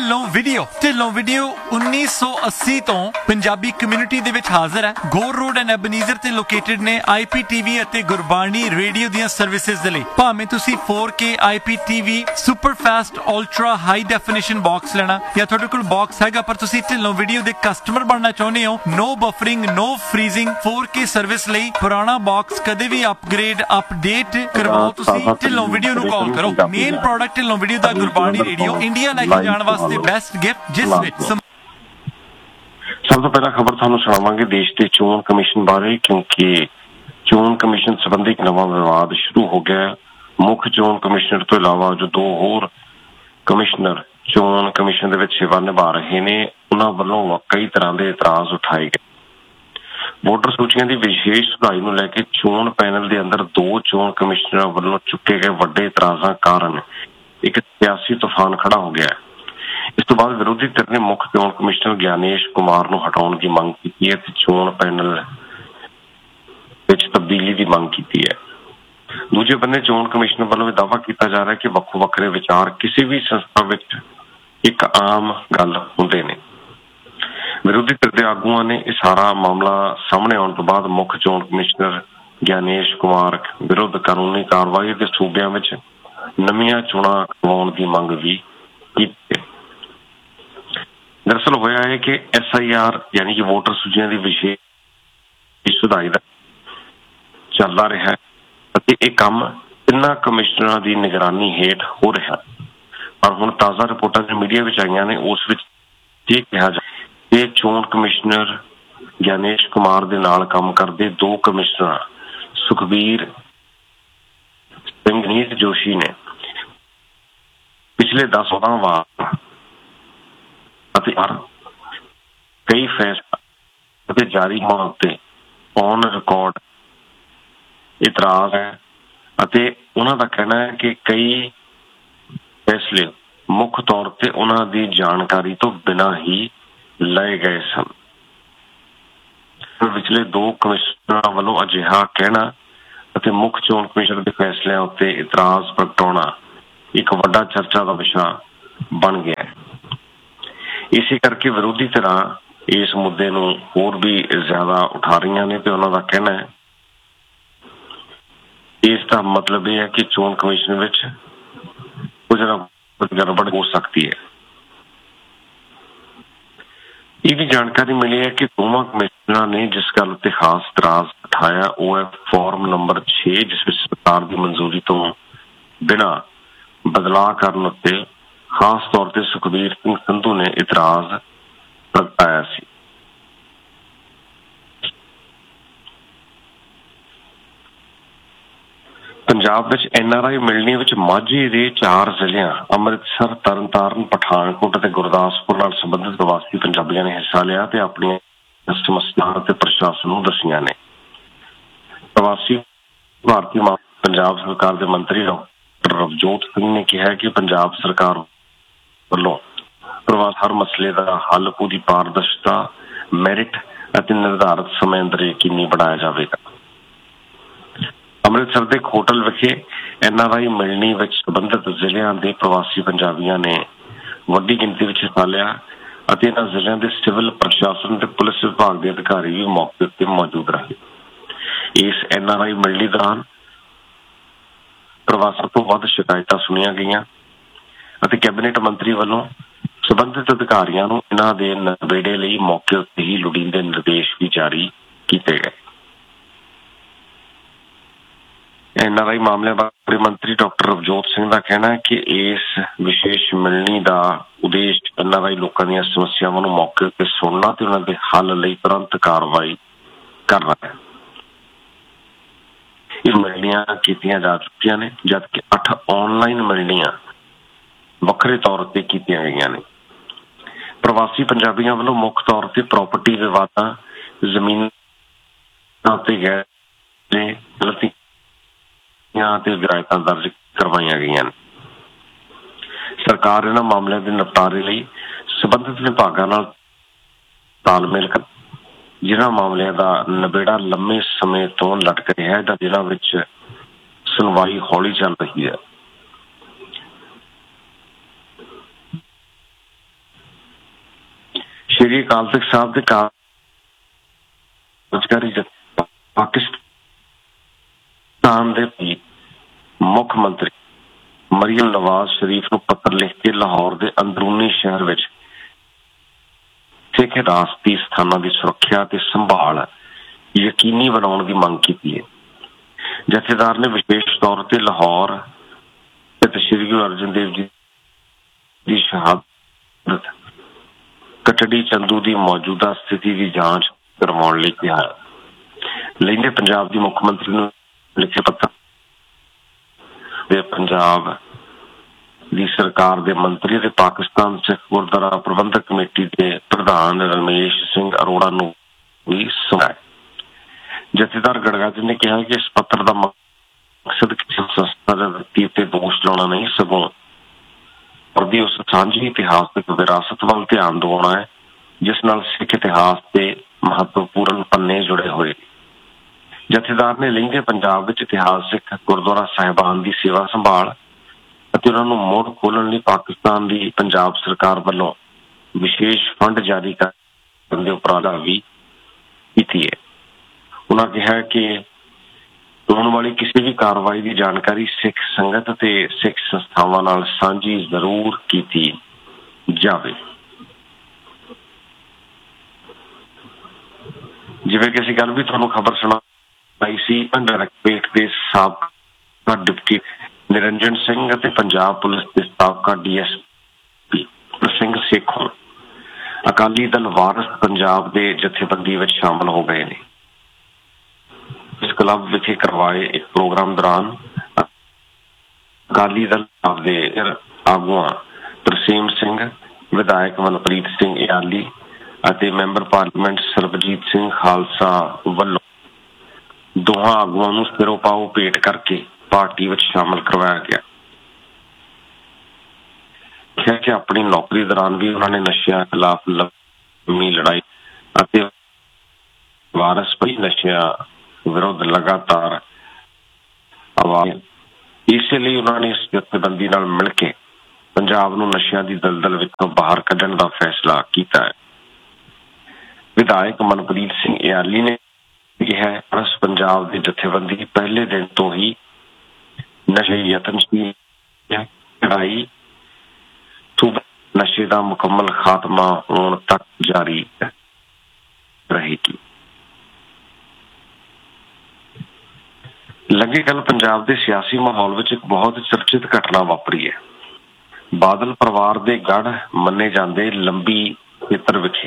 Dhillon video 1980 ਤੋਂ Punjabi community ਦੇ ਵਿੱਚ ਹਾਜ਼ਰ ਹੈ। ਗੋਰ ਰੋਡ ਐਂਡ ਐਬਨੀਜ਼ਰ ਤੇ ਲੋਕੇਟਡ ਨੇ IPTV ਅਤੇ ਗੁਰਬਾਣੀ ਰੇਡੀਓ ਦੀਆਂ ਸਰਵਿਸਿਜ਼ ਦੇ ਲਈ। ਭਾਵੇਂ ਤੁਸੀਂ 4K IPTV super fast ultra high definition box ਲੈਣਾ ਜਾਂ ਤੁਹਾਡੇ ਕੋਲ ਬਾਕਸ ਹੈਗਾ ਪਰ ਤੁਸੀਂ ਢਿੱਲੋਂ ਵੀਡੀਓ ਦੇ ਕਸਟਮਰ ਬਣਨਾ ਚਾਹੁੰਦੇ ਹੋ, ਨੋ ਬਫਰਿੰਗ ਨੋ ਫਰੀਜ਼ਿੰਗ 4K ਸਰਵਿਸ ਲਈ ਪੁਰਾਣਾ ਬਾਕਸ ਕਦੇ ਵੀ ਅਪਗ੍ਰੇਡ ਅਪਡੇਟ ਕਰਵਾਓ ਤੁਸੀਂ ਢਿੱਲੋਂ ਵੀਡੀਓ ਨੂੰ ਕਾਲ ਕਰੋ। ਮੇਨ ਪ੍ਰੋਡਕਟ ਢਿੱਲੋਂ ਵੀਡੀਓ ਦਾ ਗੁਰਬਾਣੀ ਰੇਡੀਓ ਇੰਡੀਆ ਲੈ ਕੇ ਜਾਣ ਵਾਸਤੇ ਬੈਸਟ ਗਿਫਟ ਜਿਸ ਵਿੱਚ ਸਭ ਤੋਂ ਪਹਿਲਾਂ ਖਬਰ ਤੁਹਾਨੂੰ ਸੁਣਾਵਾਂਗੇ ਦੇਸ਼ ਦੇ ਚੋਣ ਕਮਿਸ਼ਨ ਬਾਰੇ, ਕਿਉਂਕਿ ਚੋਣ ਕਮਿਸ਼ਨ ਸੰਬੰਧੀ ਇੱਕ ਨਵਾਂ ਵਿਵਾਦ ਸ਼ੁਰੂ ਹੋ ਗਿਆ। ਮੁੱਖ ਚੋਣ ਕਮਿਸ਼ਨਰ ਤੋਂ ਇਲਾਵਾ ਜੋ ਦੋ ਹੋਰ ਕਮਿਸ਼ਨਰ ਚੋਣ ਕਮਿਸ਼ਨ ਦੇ ਵਿੱਚ ਸੇਵਾ ਨਿਭਾ ਰਹੇ ਨੇ, ਉਹਨਾਂ ਵੱਲੋਂ ਕਈ ਤਰ੍ਹਾਂ ਦੇ ਇਤਰਾਜ਼ ਉਠਾਏ ਗਏ। ਵੋਟਰ ਸੂਚੀਆਂ ਦੀ ਵਿਸ਼ੇਸ਼ ਸੁਧਾਈ ਨੂੰ ਲੈ ਕੇ ਚੋਣ ਪੈਨਲ ਦੇ ਅੰਦਰ ਦੋ ਚੋਣ ਕਮਿਸ਼ਨਰਾਂ ਵੱਲੋਂ ਚੁੱਕੇ ਗਏ ਵੱਡੇ ਇਤਰਾਜ਼ਾਂ ਕਾਰਨ ਇੱਕ ਸਿਆਸੀ ਤੂਫਾਨ ਖੜਾ ਹੋ ਗਿਆ। ਇਸ ਤੋਂ ਬਾਅਦ ਵਿਰੋਧੀ ਧਿਰ ਨੇ ਮੁੱਖ ਚੋਣ ਕਮਿਸ਼ਨਰ ਗਿਆਨੇਸ਼ ਕੁਮਾਰ ਨੂੰ ਹਟਾਉਣ ਦੀ ਮੰਗ ਕੀਤੀ ਹੈ ਤੇ ਚੋਣ ਪੈਨਲ ਵਿੱਚ ਤਬਦੀਲੀ ਦੀ ਮੰਗ ਕੀਤੀ ਹੈ। ਦੂਜੇ ਬੰਨੇ ਚੋਣ ਕਮਿਸ਼ਨ ਵੱਲੋਂ ਇਹ ਦਾਅਵਾ ਕੀਤਾ ਜਾ ਰਿਹਾ ਕਿ ਵੱਖੋ ਵੱਖਰੇ ਵਿਚਾਰ ਕਿਸੇ ਵੀ ਸੰਸਥਾ ਵਿੱਚ ਇੱਕ ਆਮ ਗੱਲ ਹੁੰਦੇ ਨੇ। ਵਿਰੋਧੀ ਧਿਰ ਦੇ ਆਗੂਆਂ ਨੇ ਇਹ ਸਾਰਾ ਮਾਮਲਾ ਸਾਹਮਣੇ ਆਉਣ ਤੋਂ ਬਾਅਦ ਮੁੱਖ ਚੋਣ ਕਮਿਸ਼ਨਰ ਗਿਆਨੇਸ਼ ਕੁਮਾਰ ਵਿਰੁੱਧ ਕਾਨੂੰਨੀ ਕਾਰਵਾਈ ਦੇ ਸੂਬਿਆਂ ਵਿੱਚ ਨਵੀਆਂ ਚੋਣਾਂ ਕਰਵਾਉਣ ਦੀ ਮੰਗ ਵੀ ਕੀਤੀ। ਦਰਅਸਲ ਹੋਇਆ ਹੈ ਕਿ SIR ਯਾਨੀ ਕਿ ਵੋਟਰ ਸੂਚੀਆਂ ਦੀ ਵਿਸ਼ੇਸ਼ ਸੁਧਾਈ ਦਾ ਚੱਲਦਾ ਰਿਹਾ ਹੈ ਅਤੇ ਇਹ ਕੰਮ ਤਿੰਨਾਂ ਕਮਿਸ਼ਨਰਾਂ ਦੀ ਨਿਗਰਾਨੀ ਹੇਠ ਹੋ ਰਿਹਾ। ਪਰ ਹੁਣ ਤਾਜ਼ਾ ਰਿਪੋਰਟਾਂ ਜੋ ਮੀਡੀਆ ਵਿੱਚ ਆਈਆਂ ਨੇ ਉਸ ਵਿੱਚ ਇਹ ਕਿਹਾ ਜਾ ਕਿ ਚੋਣ ਕਮਿਸ਼ਨਰ ਗਿਆਨੇਸ਼ ਕੁਮਾਰ ਦੇ ਨਾਲ ਕੰਮ ਕਰਦੇ ਦੋ ਕਮਿਸ਼ਨਰਾਂ ਸੁਖਬੀਰ ਸਿੰਘ ਨੀਤ ਜੋਸ਼ੀ ਨੇ ਪਿਛਲੇ 10 ਵਾਰ ਅਤੇ ਕਈ ਫੈਸਲੇ ਅਤੇ ਜਾਰੀ ਹੋਣ ਉੱਤੇ ਔਨ ਰਿਕਾਰਡ ਇਤਰਾਜ਼ ਹੈ ਅਤੇ ਉਹਨਾਂ ਦਾ ਕਹਿਣਾ ਹੈ ਕਿ ਕਈ ਫੈਸਲੇ ਮੁੱਖ ਤੌਰ ਤੇ ਉਹਨਾਂ ਦੀ ਜਾਣਕਾਰੀ ਤੋਂ ਬਿਨਾਂ ਹੀ ਲਏ ਗਏ ਸਨ। ਪਿਛਲੇ ਦੋ ਕਮਿਸ਼ਨਰਾਂ ਵੱਲੋਂ ਅਜਿਹਾ ਕਹਿਣਾ ਅਤੇ ਮੁੱਖ ਚੋਣ ਕਮਿਸ਼ਨ ਦੇ ਫੈਸਲਿਆਂ ਉੱਤੇ ਇਤਰਾਜ਼ ਪ੍ਰਗਟਾਉਣਾ ਇੱਕ ਵੱਡਾ ਚਰਚਾ ਦਾ ਵਿਸ਼ਾ ਬਣ ਗਿਆ ਹੈ। ਇਸੇ ਕਰਕੇ ਵਿਰੋਧੀ ਧਿਰਾਂ ਇਸ ਮੁੱਦੇ ਨੂੰ ਹੋਰ ਵੀ ਜ਼ਿਆਦਾ ਉਠਾ ਰਹੀਆਂ ਨੇ ਤੇ ਉਹਨਾਂ ਦਾ ਕਹਿਣਾ ਹੈ ਇਸ ਦਾ ਮਤਲਬ ਇਹ ਹੈ ਕਿ ਚੋਣ ਕਮਿਸ਼ਨ ਵਿੱਚ ਕੁਝ ਨਾ ਕੁਝ ਗੜਬੜ ਹੋ ਸਕਦੀ ਹੈ। ਇਹ ਵੀ ਜਾਣਕਾਰੀ ਮਿਲੀ ਹੈ ਕਿ ਦੋਵਾਂ ਕਮਿਸ਼ਨਰਾਂ ਨੇ ਜਿਸ ਗੱਲ ਉੱਤੇ ਖਾਸ ਇਤਰਾਜ਼ ਉਠਾਇਆ ਉਹ ਹੈ ਫਾਰਮ ਨੰਬਰ 6 ਜਿਸ ਵਿੱਚ ਸਰਕਾਰ ਦੀ ਮਨਜ਼ੂਰੀ ਤੋਂ ਬਿਨਾਂ ਬਦਲਾਅ ਕਰਨ ਉੱਤੇ ਖਾਸ ਤੌਰ ਤੇ ਸੁਖਬੀਰ ਸਿੰਘ ਸੰਧੂ ਨੇ ਇਤਰਾਜ਼ ਪ੍ਰਗਟਾਇਆ ਸੀ। ਪੰਜਾਬ ਵਿੱਚ NRI ਮਿਲਣੀ ਵਿੱਚ ਮਾਝੇ ਦੇ 4 ਜ਼ਿਲ੍ਹਿਆਂ ਅੰਮ੍ਰਿਤਸਰ, ਤਰਨਤਾਰਨ, ਪਠਾਨਕੋਟ ਅਤੇ ਗੁਰਦਾਸਪੁਰ ਨਾਲ ਸੰਬੰਧਿਤ ਪ੍ਰਵਾਸੀ ਪੰਜਾਬੀਆਂ ਨੇ ਹਿੱਸਾ ਲਿਆ ਤੇ ਆਪਣੀਆਂ ਸਮੱਸਿਆਵਾਂ ਤੇ ਪ੍ਰਸ਼ਾਸਨ ਨੂੰ ਦੱਸੀਆਂ ਨੇ। ਪ੍ਰਵਾਸੀ ਭਾਰਤੀ ਪੰਜਾਬ ਸਰਕਾਰ ਦੇ ਮੰਤਰੀ ਡਾਕਟਰ ਰਵਜੋਤ ਸਿੰਘ ਨੇ ਕਿਹਾ ਕਿ ਪੰਜਾਬ ਸਰਕਾਰ ਵੱਲੋਂ ਪ੍ਰਵਾਸ ਹਰ ਮਸਲੇ ਦਾ ਹੱਲ ਪੂਰੀ ਪਾਰਦਰਸ਼ਤਾ, ਮੈਰਿਟ ਅਤੇ ਨਿਰਧਾਰਤ ਸਮੇਂ ਅੰਦਰ ਯਕੀਨੀ ਬਣਾਇਆ ਜਾਵੇਗਾ। ਅੰਮ੍ਰਿਤਸਰ ਦੇ ਹੋਟਲ ਵਿਖੇ NRI ਮਿਲਣੀ ਵਿੱਚ ਸੰਬੰਧਿਤ ਜ਼ਿਲ੍ਹਿਆਂ ਦੇ ਪ੍ਰਵਾਸੀ ਪੰਜਾਬੀਆਂ ਨੇ ਵੱਡੀ ਗਿਣਤੀ ਵਿੱਚ ਹਿੱਸਾ ਲਿਆ ਅਤੇ ਇਹਨਾਂ ਜ਼ਿਲ੍ਹਿਆਂ ਦੇ ਸਿਵਲ ਪ੍ਰਸ਼ਾਸਨ ਤੇ ਪੁਲਿਸ ਵਿਭਾਗ ਦੇ ਅਧਿਕਾਰੀ ਵੀ ਮੌਕੇ ਉੱਤੇ ਮੌਜੂਦ ਰਹੇ। ਇਸ NRI ਮਿਲਣੀ ਦੌਰਾਨ ਪ੍ਰਵਾਸੀਆਂ ਤੋਂ ਵੱਧ ਸ਼ਿਕਾਇਤਾਂ ਸੁਣੀਆਂ ਗਈਆਂ ਅਤੇ ਕੈਬਨਿਟ ਮੰਤਰੀ ਵੱਲੋਂ ਸੰਬੰਧਿਤ ਅਧਿਕਾਰੀਆਂ ਨੂੰ ਇਹਨਾਂ ਦੇ ਨਵੇੜੇ ਲਈ ਮੌਕੇ ਉੱਤੇ ਹੀ ਲੋੜੀਂਦੇ ਨਿਰਦੇਸ਼ ਵੀ ਜਾਰੀ ਕੀਤੇ ਗਏ। NRI ਮਾਮਲਿਆਂ ਬਾਰੇ ਮੰਤਰੀ ਡਾਕਟਰ ਰਵਜੋਤ ਸਿੰਘ ਦਾ ਕਹਿਣਾ ਹੈ ਕਿ ਇਸ ਵਿਸ਼ੇਸ਼ ਮਿਲਣੀ ਦਾ ਉਦੇਸ਼ NRI ਲੋਕਾਂ ਦੀਆਂ ਸਮੱਸਿਆਵਾਂ ਨੂੰ ਮੌਕੇ ਉੱਤੇ ਸੁਣਨਾ ਤੇ ਉਹਨਾਂ ਦੇ ਹੱਲ ਲਈ ਤੁਰੰਤ ਕਾਰਵਾਈ ਕਰਨਾ ਹੈ। ਇਹ ਮਿਲਣੀਆਂ ਕੀਤੀਆਂ ਜਾ ਚੁੱਕੀਆਂ ਨੇ ਜਦਕਿ 8 ਆਨਲਾਈਨ ਮਿਲਣੀਆਂ ਵੱਖਰੇ ਤੌਰ ਉੱਤੇ ਕੀਤੀਆਂ ਗਈਆਂ ਨੇ। ਪ੍ਰਵਾਸੀ ਪੰਜਾਬੀਆਂ ਵੱਲੋਂ ਮੁੱਖ ਤੌਰ ਤੇ ਪ੍ਰਾਪਰਟੀ ਵਿਵਾਦਾਂ, ਜ਼ਮੀਨਾਂ ਤੇ ਗੈਰ ਤੇ ਵਿਰਾਇਤਾਂ ਦਰਜ ਕਰਵਾਈਆਂ ਗਈਆਂ ਨੇ। ਸਰਕਾਰ ਇਹਨਾਂ ਮਾਮਲਿਆਂ ਦੇ ਨਿਪਟਾਰੇ ਲਈ ਸੰਬੰਧਿਤ ਵਿਭਾਗਾਂ ਨਾਲ ਤਾਲਮੇਲ ਕਰ ਜਿਨ੍ਹਾਂ ਮਾਮਲਿਆਂ ਦਾ ਨਿਬੇੜਾ ਲੰਮੇ ਸਮੇਂ ਤੋਂ ਲਟਕ ਰਿਹਾ ਹੈ ਜਿਨ੍ਹਾਂ ਵਿੱਚ ਸੁਣਵਾਈ ਹੌਲੀ ਚੱਲ ਰਹੀ ਹੈ। ਸ਼੍ਰੀ ਅਕਾਲ ਤਖਤ ਸਾਹਿਬ ਦੇ ਕਾਰਜਕਾਰੀ ਪਾਕਿਸਤਾਨ ਦੇ ਮੁੱਖ ਮੰਤਰੀ ਮਰੀਅਮ ਨਵਾਜ਼ ਸ਼ਰੀਫ ਨੂੰ ਪੱਤਰ ਲਿਖ ਕੇ ਲਾਹੌਰ ਦੇ ਅੰਦਰੂਨੀ ਸ਼ਹਿਰ ਵਿੱਚ ਸਿੱਖ ਰਾਜਸੀ ਸਥਾਨਾਂ ਦੀ ਸੁਰੱਖਿਆ ਤੇ ਸੰਭਾਲ ਯਕੀਨੀ ਬਣਾਉਣ ਦੀ ਮੰਗ ਕੀਤੀ ਹੈ। ਜਥੇਦਾਰ ਨੇ ਵਿਸ਼ੇਸ਼ ਤੌਰ ਤੇ ਲਾਹੌਰ ਤੇ ਸ਼੍ਰੀ ਗੁਰੂ ਅਰਜਨ ਦੇਵ ਜੀ ਦੀ ਸ਼ਹਾਦਤ ਕਟੜੀ ਚੰਦੂ ਦੀ ਮੌਜੂਦਾ ਸਥਿਤੀ ਦੀ ਜਾਂਚ ਕਰਵਾਉਣ ਲਈ ਕਿਹਾ। ਲਹਿੰਦੇ ਪੰਜਾਬ ਦੀ ਮੁੱਖ ਮੰਤਰੀ ਨੂੰ ਲਿਖੇ ਪੱਤਰ ਦੇ ਪੰਜਾਬ ਦੀ ਸਰਕਾਰ ਦੇ ਮੰਤਰੀ ਤੇ ਪਾਕਿਸਤਾਨ ਸਿੱਖ ਗੁਰਦੁਆਰਾ ਪ੍ਰਬੰਧਕ ਕਮੇਟੀ ਦੇ ਪ੍ਰਧਾਨ ਰਮੇਸ਼ ਸਿੰਘ ਅਰੋੜਾ ਨੂੰ ਵੀ ਸੁਣਾਇਆ। ਜਥੇਦਾਰ ਗੜਗਾਜੀ ਨੇ ਕਿਹਾ ਕਿ ਇਸ ਪੱਤਰ ਦਾ ਮਕਸਦ ਕਿਸੇ ਸੰਸਥਾ ਦੇ ਵਿਅਕਤੀ ਤੇ ਦੋਸ਼ ਲਾਉਣਾ ਨਹੀਂ, ਸਗੋਂ ਉਹਦੀ ਉਸ ਸਾਂਝੀ ਇਤਿਹਾਸਕ ਵਿਰਾਸਤ ਵੱਲ ਧਿਆਨ ਦਿਵਾਉਣਾ ਹੈ ਜਿਸ ਨਾਲ ਸਿੱਖ ਇਤਿਹਾਸ ਦੇ ਮਹੱਤਵਪੂਰਨ ਪੰਨੇ ਜੁੜੇ ਹੋਏ। ਜਥੇਦਾਰ ਨੇ ਲਹਿੰਦੇ ਪੰਜਾਬ ਵਿੱਚ ਇਤਿਹਾਸਕ ਗੁਰਦੁਆਰਾ ਸਾਹਿਬਾਨ ਦੀ ਸੇਵਾ ਸੰਭਾਲ ਅਤੇ ਉਹਨਾਂ ਨੂੰ ਮੁੜ ਖੋਲ੍ਹਣ ਲਈ ਪਾਕਿਸਤਾਨ ਦੀ ਪੰਜਾਬ ਸਰਕਾਰ ਵੱਲੋਂ ਵਿਸ਼ੇਸ਼ ਫੰਡ ਜਾਰੀ ਕਰਨ ਦੇ ਉਪਰਾਲਾ ਵੀ ਕੀਤੀ ਹੈ। ਉਹਨਾਂ ਕਿਹਾ ਕਿ ਹੋਣ ਵਾਲੀ ਕਿਸੇ ਵੀ ਕਾਰਵਾਈ ਦੀ ਜਾਣਕਾਰੀ ਸਿੱਖ ਸੰਗਤ ਤੇ ਸਿੱਖ ਸੰਸਥਾਵਾਂ ਨਾਲ ਸਾਂਝੀ ਜ਼ਰੂਰ ਕੀਤੀ ਜਾਵੇ। ਜਿਵੇਂ ਕਿ ਅਸੀਂ ਗੱਲ ਵੀ ਤੁਹਾਨੂੰ ਖਬਰ ਸੁਣਾਈ ਸੀ, ਡਾਇਰੈਕਟੋਰੇਟ ਦੇ ਸਾਬਕਾ ਡਿਪਟੀ ਨਿਰੰਜਨ ਸਿੰਘ ਅਤੇ ਪੰਜਾਬ ਪੁਲਿਸ ਦੇ ਸਾਬਕਾ DSP ਸਿੰਘ ਸੇਖੋਂ ਅਕਾਲੀ ਦਲ ਵਾਰਸ ਪੰਜਾਬ ਦੇ ਜਥੇਬੰਦੀ ਵਿੱਚ ਸ਼ਾਮਲ ਹੋ ਗਏ ਨੇ। ਇਸ ਕਲੱਬ ਵਿਖੇ ਕਰਵਾਏ ਇੱਕ ਪ੍ਰੋਗਰਾਮ ਦੌਰਾਨ ਅਕਾਲੀ ਦਲ ਦੇ ਆਗੂਆਂ ਤਰਸੇਮ ਸਿੰਘ, ਵਿਧਾਇਕ ਮਨਪ੍ਰੀਤ ਸਿੰਘ ਇਆਲੀ ਅਤੇ ਮੈਂਬਰ ਪਾਰਲੀਮੈਂਟ ਸਰਬਜੀਤ ਸਿੰਘ ਖਾਲਸਾ ਵੱਲੋਂ ਦੋਹਾਂ ਆਗੂਆਂ ਨੂੰ ਸਿਰੋਪਾਓ ਭੇਟ ਕਰਕੇ ਪਾਰਟੀ ਵਿੱਚ ਸ਼ਾਮਲ ਕਰਵਾਇਆ ਗਿਆ। ਕਿਹਾ ਕਿ ਆਪਣੀ ਨੌਕਰੀ ਦੌਰਾਨ ਵੀ ਉਹਨਾਂ ਨੇ ਨਸ਼ਿਆਂ ਖਿਲਾਫ ਲੰਮੀ ਲੜਾਈ ਅਤੇ ਵਾਰਸ ਪਈ ਨਸ਼ਿਆਂ ਵਿਰੁੱਧ ਲਗਾਤਾਰ ਆਵਾਜ਼, ਇਸੇ ਲਈ ਉਹਨਾਂ ਨੇ ਇਸ ਜਥੇਬੰਦੀ ਨਾਲ ਮਿਲ ਕੇ ਪੰਜਾਬ ਨੂੰ ਨਸ਼ਿਆਂ ਦੀ ਦਲਦਲ ਵਿੱਚੋਂ ਬਾਹਰ ਕੱਢਣ ਦਾ ਫੈਸਲਾ ਕੀਤਾ ਹੈ। ਵਿਧਾਇਕ ਮਨਪ੍ਰੀਤ ਸਿੰਘ ਇਆਲੀ ਨੇ ਕਿਹਾ ਪੰਜਾਬ ਦੀ ਜਥੇਬੰਦੀ ਪਹਿਲੇ ਦਿਨ ਤੋਂ ਹੀ ਨਸ਼ੇ ਯਤਨਸ਼ੀਲ ਲੜਾਈ ਨਸ਼ੇ ਦਾ ਮੁਕੰਮਲ ਖਾਤਮਾ ਹੋਣ ਤੱਕ ਜਾਰੀ ਰਹੇਗੀ। ਲੱਗੇ ਗੱਲ ਪੰਜਾਬ ਦੇ ਸਿਆਸੀ ਮਾਹੌਲ ਵਿੱਚ ਇੱਕ ਬਹੁਤ ਚਰਚਿਤ ਘਟਨਾ ਵਾਪਰੀ ਹੈ। ਬਾਦਲ ਪਰਿਵਾਰ ਦੇ ਗੜ੍ਹ ਮੰਨੇ ਜਾਂਦੇ ਲੰਬੀ ਖੇਤਰ ਵਿਖੇ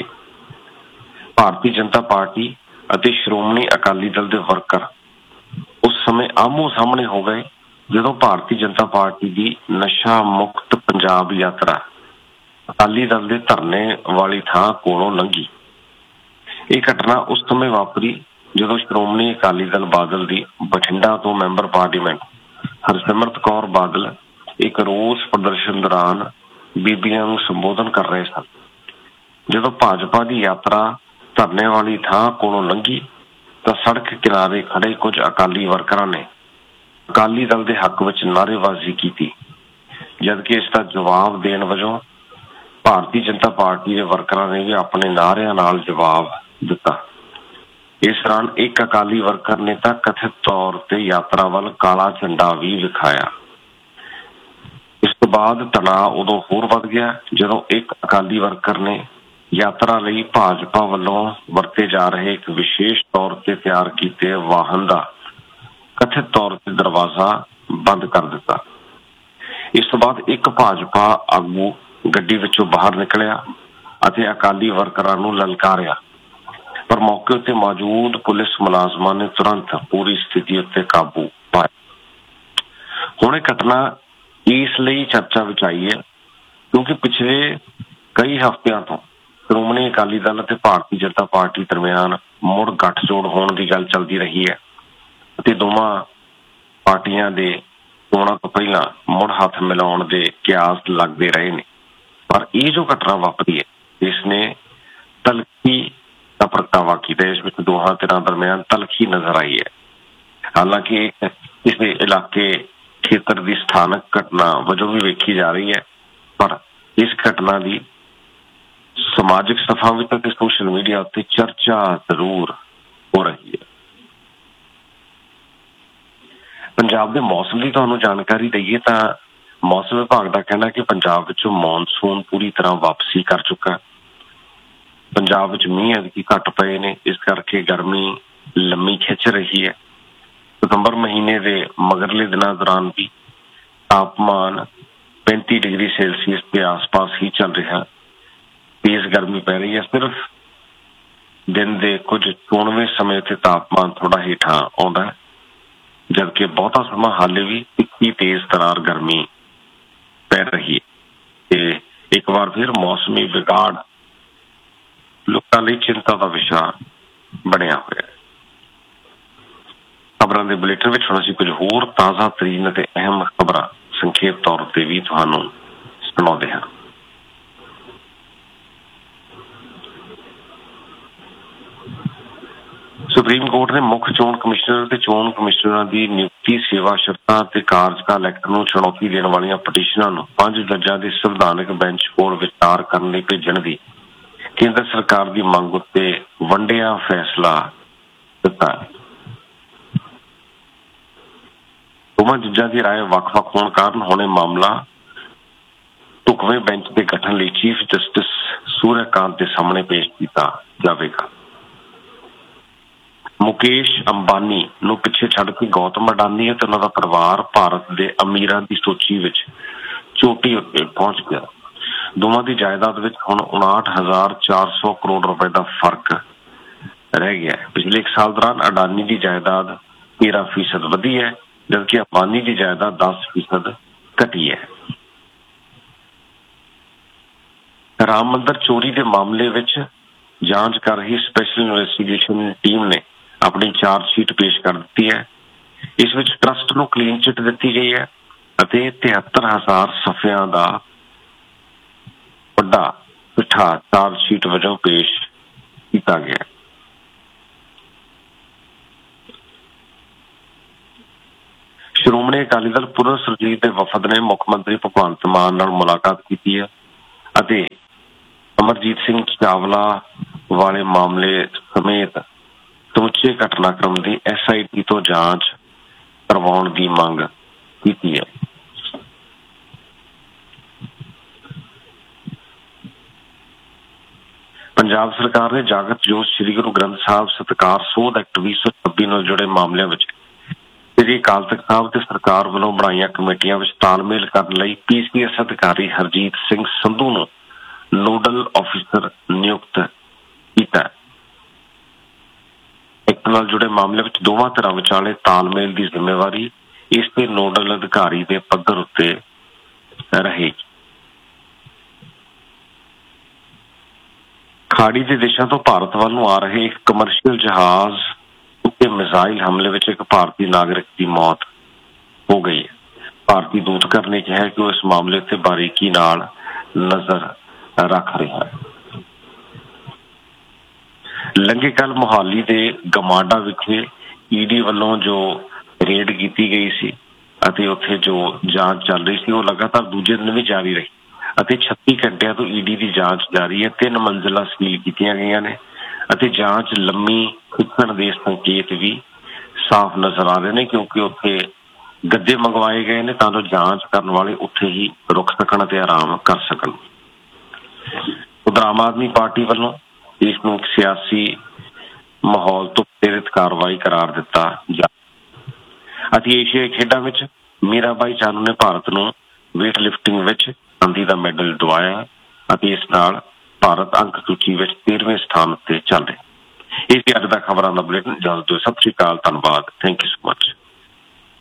ਭਾਰਤੀ ਜਨਤਾ ਪਾਰਟੀ ਅਤੇ ਸ਼੍ਰੋਮਣੀ ਅਕਾਲੀ ਦਲ ਦੇ ਵਰਕਰ ਉਸ ਸਮੇਂ ਆਮੋ ਸਾਹਮਣੇ ਹੋ ਗਏ ਜਦੋਂ ਭਾਰਤੀ ਜਨਤਾ ਪਾਰਟੀ ਦੀ ਨਸ਼ਾ ਮੁਕਤ ਪੰਜਾਬ ਯਾਤਰਾ ਅਕਾਲੀ ਦਲ ਦੇ ਧਰਨੇ ਵਾਲੀ ਥਾਂ ਕੋਲੋਂ ਲੰਘੀ। ਇਹ ਘਟਨਾ ਉਸ ਸਮੇਂ ਵਾਪਰੀ ਜਦੋਂ ਸ਼੍ਰੋਮਣੀ ਅਕਾਲੀ ਦਲ ਬਾਦਲ ਦੀ ਬਠਿੰਡਾ ਤੋਂ ਮੈਂਬਰ ਪਾਰਲੀਮੈਂਟ ਹਰਸਿਮਰਤ ਕੌਰ ਬਾਦਲ ਇੱਕ ਰੋਸ ਪ੍ਰਦਰਸ਼ਨ ਦੌਰਾਨ ਬੀਬੀਆਂ ਨੂੰ ਸੰਬੋਧਨ ਕਰ ਰਹੇ ਸਨ। ਜਦੋਂ ਭਾਜਪਾ ਦੀ ਯਾਤਰਾ ਧਰਨੇ ਵਾਲੀ ਥਾਂ ਕੋਲੋਂ ਲੰਘੀ ਤਾਂ ਸੜਕ ਕਿਨਾਰੇ ਖੜੇ ਕੁਝ ਅਕਾਲੀ ਵਰਕਰਾਂ ਨੇ ਅਕਾਲੀ ਦਲ ਦੇ ਹੱਕ ਵਿੱਚ ਨਾਅਰੇਬਾਜ਼ੀ ਕੀਤੀ, ਜਦਕਿ ਇਸ ਦਾ ਜਵਾਬ ਦੇਣ ਵਜੋਂ ਭਾਰਤੀ ਜਨਤਾ ਪਾਰਟੀ ਦੇ ਵਰਕਰਾਂ ਨੇ ਵੀ ਆਪਣੇ ਨਾਅਰਿਆਂ ਨਾਲ ਜਵਾਬ ਦਿੱਤਾ। ਇਸ ਦੌਰਾਨ ਇੱਕ ਅਕਾਲੀ ਵਰਕਰ ਨੇ ਤਾਂ ਕਥਿਤ ਤੌਰ ਤੇ ਯਾਤਰਾ ਵੱਲ ਕਾਲਾ ਝੰਡਾ ਵੀ ਵਿਖਾਇਆ। ਇਸ ਤੋਂ ਬਾਅਦ ਤਣਾਅ ਉਦੋਂ ਹੋਰ ਵੱਧ ਗਿਆ ਜਦੋਂ ਇੱਕ ਅਕਾਲੀ ਵਰਕਰ ਨੇ ਯਾਤਰਾ ਲਈ ਭਾਜਪਾ ਵੱਲੋਂ ਵਰਤੇ ਜਾ ਰਹੇ ਇੱਕ ਵਿਸ਼ੇਸ਼ ਤੌਰ ਤੇ ਤਿਆਰ ਕੀਤੇ ਵਾਹਨ ਦਾ ਕਥਿਤ ਤੌਰ ਤੇ ਦਰਵਾਜ਼ਾ ਬੰਦ ਕਰ ਦਿੱਤਾ। ਇਸ ਤੋਂ ਬਾਅਦ ਇੱਕ ਭਾਜਪਾ ਆਗੂ ਗੱਡੀ ਵਿੱਚੋਂ ਬਾਹਰ ਨਿਕਲਿਆ ਅਤੇ ਅਕਾਲੀ ਵਰਕਰਾਂ ਨੂੰ ਲਲਕਾਰਿਆ, ਪਰ ਮੌਕੇ ਉੱਤੇ ਮੌਜੂਦ ਪੁਲਿਸ ਮੁਲਾਜ਼ਮਾਂ ਨੇ ਤੁਰੰਤ ਪੂਰੀ ਸਥਿਤੀ ਉੱਤੇ ਕਾਬੂ ਪਾਇਆ। ਹੁਣ ਇਹ ਘਟਨਾ ਇਸ ਲਈ ਚਰਚਾ ਵਿੱਚ ਆਈ ਹੈ ਕਿਉਂਕਿ ਪਿਛਲੇ ਕਈ ਹਫ਼ਤਿਆਂ ਤੋਂ ਸ਼੍ਰੋਮਣੀ ਅਕਾਲੀ ਦਲ ਅਤੇ ਭਾਰਤੀ ਜਨਤਾ ਪਾਰਟੀ ਦਰਮਿਆਨ ਮੁੜ ਗੱਠਜੋੜ ਹੋਣ ਦੀ ਗੱਲ ਚੱਲਦੀ ਰਹੀ ਹੈ ਅਤੇ ਦੋਵਾਂ ਪਾਰਟੀਆਂ ਦੇ ਚੋਣਾਂ ਤੋਂ ਪਹਿਲਾਂ ਮੁੜ ਹੱਥ ਮਿਲਾਉਣ ਦੇ ਕਿਆਸ ਲੱਗਦੇ ਰਹੇ ਨੇ। ਪਰ ਇਹ ਜੋ ਘਟਨਾ ਵਾਪਰੀ ਹੈ ਇਸ ਨੇ ਤਲਖੀ ਦਾ ਪ੍ਰਗਟਾਵਾ ਕੀਤਾ। ਇਸ ਵਿੱਚ ਦੋਹਾਂ ਧਿਰਾਂ ਦਰਮਿਆਨ ਤਲਖੀ ਨਜ਼ਰ ਆਈ ਹੈ। ਹਾਲਾਂਕਿ ਇਸ ਦੇ ਇਲਾਕੇ ਖੇਤਰ ਦੀ ਸਥਾਨਕ ਘਟਨਾ ਵਜੋਂ ਵੀ ਵੇਖੀ ਜਾ ਰਹੀ ਹੈ, ਪਰ ਇਸ ਘਟਨਾ ਦੀ ਸਮਾਜਿਕ ਸਫਾ ਵਿੱਚ ਅਤੇ ਸੋਸ਼ਲ ਮੀਡੀਆ ਉੱਤੇ ਚਰਚਾ ਜ਼ਰੂਰ ਹੋ ਰਹੀ ਹੈ। ਪੰਜਾਬ ਦੇ ਮੌਸਮ ਦੀ ਤੁਹਾਨੂੰ ਜਾਣਕਾਰੀ ਦਈਏ ਤਾਂ ਮੌਸਮ ਵਿਭਾਗ ਦਾ ਕਹਿਣਾ ਕਿ ਪੰਜਾਬ ਵਿੱਚੋਂ ਮੌਨਸੂਨ ਪੂਰੀ ਤਰ੍ਹਾਂ ਵਾਪਸੀ ਕਰ ਚੁੱਕਾ। ਪੰਜਾਬ ਵਿੱਚ ਮੀਂਹ ਐਤਕੀ ਘੱਟ ਪਏ ਨੇ, ਇਸ ਕਰਕੇ ਗਰਮੀ ਲੰਮੀ ਖਿੱਚ ਰਹੀ ਹੈ। ਸਤੰਬਰ ਮਹੀਨੇ ਦੇ ਮਗਰਲੇ ਦਿਨਾਂ ਦੌਰਾਨ ਵੀ ਤਾਪਮਾਨ 35 ਡਿਗਰੀ ਸੈਲਸੀਅਸ ਦੇ ਆਸ-ਪਾਸ ਹੀ ਚੱਲ ਰਿਹਾ। ਤੇਜ਼ ਗਰਮੀ ਪੈ ਰਹੀ ਹੈ। ਸਿਰਫ ਦਿਨ ਦੇ ਕੁਝ ਚੋਣਵੇਂ ਸਮੇਂ ਤੇ ਤਾਪਮਾਨ ਥੋੜਾ ਹੇਠਾਂ ਆਉਂਦਾ ਹੈ, ਜਦਕਿ ਬਹੁਤਾ ਸਮਾਂ ਹਾਲੇ ਵੀ ਤਿੱਖੀ ਤੇਜ਼ ਤਰਾਰ ਗਰਮੀ ਪੈ ਰਹੀ ਹੈ। ਤੇ ਇੱਕ ਵਾਰ ਫਿਰ ਮੌਸਮੀ ਵਿਗਾੜ ਲੋਕਾਂ ਲਈ ਚਿੰਤਾ ਦਾ ਵਿਸ਼ਾ ਬਣਿਆ ਹੋਇਆ ਹੈ। ਖਬਰਾਂ ਦੇ ਬੁਲੇਟਿਨ ਵਿੱਚ ਹੁਣ ਅਸੀਂ ਕੁਝ ਹੋਰ ਤਾਜ਼ਾ ਤਰੀਨ ਅਤੇ ਅਹਿਮ ਖਬਰਾਂ ਸੰਖੇਪ ਤੌਰ ਤੇ ਵੀ ਤੁਹਾਨੂੰ ਸੁਣਾਉਂਦੇ ਹਾਂ। ਸੁਪਰੀਮ ਕੋਰਟ ਨੇ ਮੁੱਖ ਚੋਣ ਕਮਿਸ਼ਨਰ ਤੇ ਚੋਣ ਕਮਿਸ਼ਨਰਾਂ ਦੀ ਨਿਯੁਕਤੀ, ਸੇਵਾ ਸ਼ਰਤਾਂ ਤੇ ਕਾਰਜਕਾਲ ਐਕਟ ਨੂੰ ਚੁਣੌਤੀ ਦੇਣ ਵਾਲੀਆਂ ਪਟੀਸ਼ਨਾਂ ਨੂੰ 5 ਜੱਜਾਂ ਦੇ ਸੰਵਿਧਾਨਕ ਬੈਂਚ ਕੋਲ ਵਿਚਾਰ ਕਰਨ ਲਈ ਭੇਜਣ ਦੀ ਕੇਂਦਰ ਸਰਕਾਰ ਦੀ ਮੰਗ ਉੱਤੇ ਵੰਡਿਆ ਫੈਸਲਾ ਦਿੱਤਾ। ਦੋਵਾਂ ਜੱਜਾਂ ਦੀ ਰਾਏ ਵੱਖ-ਵੱਖ ਹੋਣ ਕਾਰਨ ਹੁਣ ਇਹ ਮਾਮਲਾ ਢੁਕਵੇਂ ਬੈਂਚ ਦੇ ਗਠਨ ਲਈ ਚੀਫ ਜਸਟਿਸ ਸੂਰਿਆਕਾਂਤ ਦੇ ਸਾਹਮਣੇ ਪੇਸ਼ ਕੀਤਾ ਜਾਵੇਗਾ। ਮੁਕੇਸ਼ ਅੰਬਾਨੀ ਨੂੰ ਪਿੱਛੇ ਛੱਡ ਕੇ ਗੌਤਮ ਅਡਾਨੀ ਅਤੇ ਉਹਨਾਂ ਦਾ ਪਰਿਵਾਰ ਭਾਰਤ ਦੇ ਅਮੀਰਾਂ ਦੀ ਸੂਚੀ ਵਿੱਚ ਚੋਟੀ ਉੱਤੇ ਪਹੁੰਚ ਗਿਆ। ਦੋਵਾਂ ਦੀ ਜਾਇਦਾਦ ਵਿੱਚ ਹੁਣ 59,400 ਕਰੋੜ ਰੁਪਏ ਦਾ ਫਰਕ ਰਹਿ ਗਿਆ। ਪਿਛਲੇ 1 ਸਾਲ ਦੌਰਾਨ ਅਡਾਨੀ ਦੀ ਜਾਇਦਾਦ 13% ਵਧੀ ਹੈ, ਜਦਕਿ ਅੰਬਾਨੀ ਦੀ ਜਾਇਦਾਦ 10% ਘਟੀ ਹੈ। ਰਾਮ ਮੰਦਰ ਚੋਰੀ ਦੇ ਮਾਮਲੇ ਵਿੱਚ ਜਾਂਚ ਕਰ ਰਹੀ ਸਪੈਸ਼ਲ ਇਨਵੈਸਟੀਗੇਸ਼ਨ ਟੀਮ ਨੇ ਆਪਣੀ ਚਾਰਜ ਸ਼ੀਟ ਪੇਸ਼ ਕਰ ਦਿੱਤੀ ਹੈ। ਇਸ ਵਿੱਚ ਟਰਸਟ ਨੂੰ ਕਲੀਨ ਚਿੱਟ ਦਿੱਤੀ ਗਈ ਹੈ ਅਤੇ 73,000 ਸਫ਼ਿਆਂ ਦਾ ਵੱਡਾ ਚਿੱਠਾ ਚਾਰਜ ਸ਼ੀਟ ਵਜੋਂ ਪੇਸ਼ ਕੀਤਾ ਗਿਆ। ਸ਼੍ਰੋਮਣੀ ਅਕਾਲੀ ਦਲ ਪੁਨਰ ਸੁਰਜੀਤ ਦੇ ਵਫਦ ਨੇ ਮੁੱਖ ਮੰਤਰੀ ਭਗਵੰਤ ਮਾਨ ਨਾਲ ਮੁਲਾਕਾਤ ਕੀਤੀ ਹੈ ਅਤੇ ਅਮਰਜੀਤ ਸਿੰਘ ਚਾਵਲਾ ਵਾਲੇ ਮਾਮਲੇ ਸਮੇਤ ਸਮੁੱਚੇ ਘਟਨਾਕ੍ਰਮ ਦੀ SIT ਤੋਂ ਜਾਂਚ ਕਰਵਾਉਣ ਦੀ ਮੰਗ ਕੀਤੀ ਹੈ। ਪੰਜਾਬ ਸਰਕਾਰ ਨੇ ਜਾਗਤ ਜੋਤ ਸ੍ਰੀ ਗੁਰੂ ਗ੍ਰੰਥ ਸਾਹਿਬ ਸਤਿਕਾਰ ਸੋਧ ਐਕਟ 2026 ਨਾਲ ਜੁੜੇ ਮਾਮਲਿਆਂ ਵਿੱਚ ਸ੍ਰੀ ਅਕਾਲ ਤਖ਼ਤ ਸਾਹਿਬ ਤੇ ਸਰਕਾਰ ਵੱਲੋਂ ਬਣਾਈਆਂ ਕਮੇਟੀਆਂ ਵਿੱਚ ਤਾਲਮੇਲ ਕਰਨ ਲਈ PCS ਅਧਿਕਾਰੀ ਹਰਜੀਤ ਸਿੰਘ ਸੰਧੂ ਨੂੰ ਨੋਡਲ ਆਫਿਸਰ ਨਿਯੁਕਤ ਕੀਤਾ। ਐਕਟ ਨਾਲ ਜੁੜੇ ਮਾਮਲੇ ਵਿੱਚ ਦੋਵਾਂ ਧਿਰਾਂ ਵਿਚਾਲੇ ਤਾਲਮੇਲ ਦੀ ਜ਼ਿੰਮੇਵਾਰੀ ਇਸ ਤੇ ਨੋਡਲ ਅਧਿਕਾਰੀ ਦੇ ਪੱਧਰ ਉੱਤੇ ਰਹੇਗੀ। ਖਾੜੀ ਦੇ ਦੇਸ਼ਾਂ ਤੋਂ ਭਾਰਤ ਵੱਲ ਨੂੰ ਆ ਰਹੇ ਇੱਕ ਕਮਰਸ਼ੀਅਲ ਜਹਾਜ਼ ਉੱਤੇ ਮਿਜ਼ਾਈਲ ਹਮਲੇ ਵਿੱਚ ਇੱਕ ਭਾਰਤੀ ਨਾਗਰਿਕ ਦੀ ਮੌਤ ਹੋ ਗਈ ਹੈ। ਭਾਰਤੀ ਦੂਤਘਰ ਨੇ ਕਿਹਾ ਕਿ ਉਹ ਇਸ ਮਾਮਲੇ ਤੇ ਬਾਰੀਕੀ ਨਾਲ ਨਜ਼ਰ ਰੱਖ ਰਿਹਾ ਹੈ। ਲੰਘੇ ਕੱਲ ਮੁਹਾਲੀ ਦੇ ਗਮਾਡਾ ਵਿਖੇ ED ਵੱਲੋਂ ਜੋ ਰੇਡ ਕੀਤੀ ਗਈ ਸੀ ਅਤੇ ਉੱਥੇ ਜੋ ਜਾਂਚ ਚੱਲ ਰਹੀ ਸੀ ਉਹ ਲਗਾਤਾਰ ਦੂਜੇ ਦਿਨ ਵੀ ਜਾਰੀ ਰਹੀ ਅਤੇ 36 ਘੰਟਿਆਂ ਤੋਂ ED ਦੀ ਜਾਂਚ ਜਾਰੀ ਹੈ। 3 ਮੰਜ਼ਿਲਾਂ ਸੀਲ ਕੀਤੀਆਂ ਗਈਆਂ ਨੇ ਅਤੇ ਜਾਂਚ ਲੰਮੀ ਖਿੱਚਣ ਦੇ ਸੰਕੇਤ ਵੀ ਸਾਫ਼ ਨਜ਼ਰ ਆ ਰਹੇ ਨੇ, ਕਿਉਂਕਿ ਉੱਥੇ ਗੱਦੇ ਮੰਗਵਾਏ ਗਏ ਨੇ ਤਾਂ ਜੋ ਜਾਂਚ ਕਰਨ ਵਾਲੇ ਉੱਥੇ ਹੀ ਰੁਕ ਸਕਣ ਅਤੇ ਆਰਾਮ ਕਰ ਸਕਣ। ਉਧਰ ਆਮ ਆਦਮੀ ਪਾਰਟੀ ਵੱਲੋਂ ਇਸ ਨੂੰ ਇੱਕ ਸਿਆਸੀ ਮਾਹੌਲ ਤੋਂ ਪ੍ਰੇਰਿਤ ਕਾਰਵਾਈ ਕਰਾਰ ਦਿੱਤਾ ਜਾ ਅਤੇ ਏਸ਼ੀਆਈ ਖੇਡਾਂ ਵਿੱਚ ਮੀਰਾਬਾਈ ਚਾਨੂ ਨੇ ਭਾਰਤ ਨੂੰ ਵੇਟ ਲਿਫਟਿੰਗ ਵਿੱਚ ਚਾਂਦੀ ਦਾ ਮੈਡਲ ਦਿਵਾਇਆ ਅਤੇ ਇਸ ਨਾਲ ਭਾਰਤ ਅੰਕ ਸੂਚੀ ਵਿੱਚ 13ਵੇਂ ਸਥਾਨ ਉੱਤੇ ਚੱਲ ਰਿਹਾ। ਇਹ ਸੀ ਅੱਜ ਦਾ ਖਬਰਾਂ ਦਾ ਬੁਲੇਟਿਨ। ਜਲਦ ਤੋਂ ਸਤਿ ਸ਼੍ਰੀ ਅਕਾਲ, ਧੰਨਵਾਦ, ਥੈਂਕ ਯੂ ਸੋ ਮਚ।